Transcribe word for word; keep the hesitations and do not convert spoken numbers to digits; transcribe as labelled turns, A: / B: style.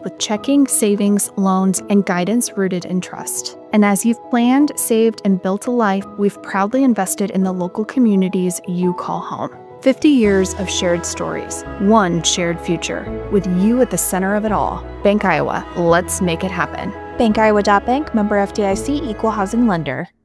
A: with checking, savings, loans, and guidance rooted in trust. And as you've planned, saved, and built a life, we've proudly invested in the local communities you call home. fifty years of shared stories, one shared future, with you at the center of it all. Bank Iowa, let's make it happen.
B: Bank Iowa dot Bank, member F D I C, equal housing lender.